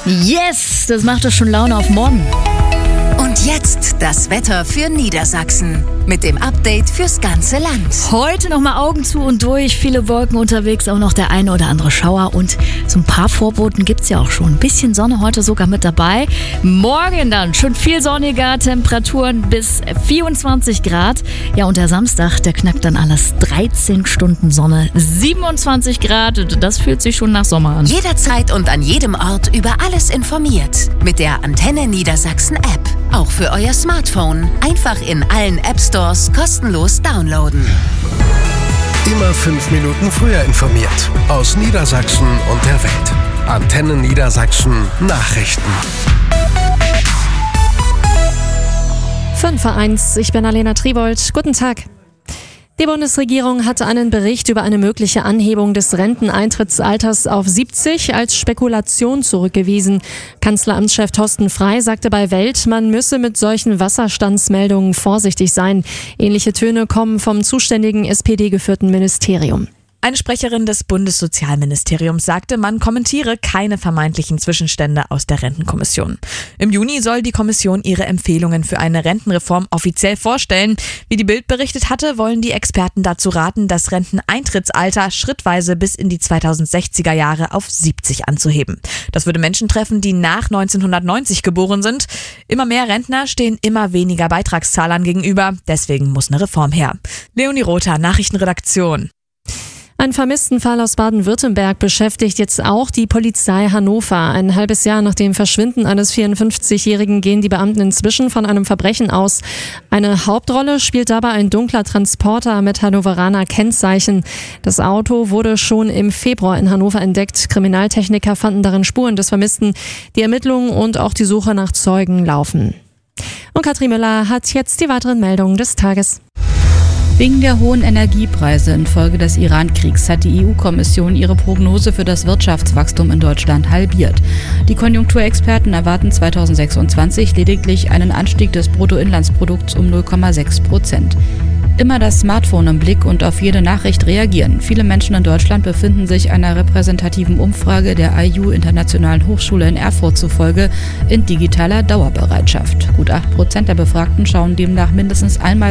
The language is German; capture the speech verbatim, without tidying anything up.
Yes, das macht doch schon Laune auf morgen. Und jetzt das Wetter für Niedersachsen mit dem Update fürs ganze Land. Heute nochmal Augen zu und durch, viele Wolken unterwegs, auch noch der eine oder andere Schauer und so ein paar Vorboten gibt es ja auch schon. Ein bisschen Sonne heute sogar mit dabei. Morgen dann schon viel sonniger, Temperaturen bis vierundzwanzig Grad. Ja, und der Samstag, der knackt dann alles. dreizehn Stunden Sonne, siebenundzwanzig Grad. Das fühlt sich schon nach Sommer an. Jederzeit und an jedem Ort über alles informiert. Mit der Antenne Niedersachsen App. Auch für euer Smartphone. Einfach in allen App Stores kostenlos downloaden. Immer fünf Minuten früher informiert. Aus Niedersachsen und der Welt. Antenne Niedersachsen Nachrichten. fünf Uhr eins, ich bin Alena Tribold. Guten Tag. Die Bundesregierung hatte einen Bericht über eine mögliche Anhebung des Renteneintrittsalters auf siebzig als Spekulation zurückgewiesen. Kanzleramtschef Thorsten Frey sagte bei Welt, man müsse mit solchen Wasserstandsmeldungen vorsichtig sein. Ähnliche Töne kommen vom zuständigen S P D-geführten Ministerium. Eine Sprecherin des Bundessozialministeriums sagte, man kommentiere keine vermeintlichen Zwischenstände aus der Rentenkommission. Im Juni soll die Kommission ihre Empfehlungen für eine Rentenreform offiziell vorstellen. Wie die Bild berichtet hatte, wollen die Experten dazu raten, das Renteneintrittsalter schrittweise bis in die zweitausendsechziger Jahre auf siebzig anzuheben. Das würde Menschen treffen, die nach neunzehnhundertneunzig geboren sind. Immer mehr Rentner stehen immer weniger Beitragszahlern gegenüber. Deswegen muss eine Reform her. Leonie Rother, Nachrichtenredaktion. Ein Vermisstenfall aus Baden-Württemberg beschäftigt jetzt auch die Polizei Hannover. Ein halbes Jahr nach dem Verschwinden eines vierundfünfzigjährigen gehen die Beamten inzwischen von einem Verbrechen aus. Eine Hauptrolle spielt dabei ein dunkler Transporter mit Hannoveraner Kennzeichen. Das Auto wurde schon im Februar in Hannover entdeckt. Kriminaltechniker fanden darin Spuren des Vermissten. Die Ermittlungen und auch die Suche nach Zeugen laufen. Und Katrin Müller hat jetzt die weiteren Meldungen des Tages. Wegen der hohen Energiepreise infolge des Iran-Kriegs hat die E U-Kommission ihre Prognose für das Wirtschaftswachstum in Deutschland halbiert. Die Konjunkturexperten erwarten zweitausendsechsundzwanzig lediglich einen Anstieg des Bruttoinlandsprodukts um null Komma sechs Prozent. Immer das Smartphone im Blick und auf jede Nachricht reagieren. Viele Menschen in Deutschland befinden sich einer repräsentativen Umfrage der I U Internationalen Hochschule in Erfurt zufolge in digitaler Dauerbereitschaft. Gut acht Prozent der Befragten schauen demnach mindestens einmal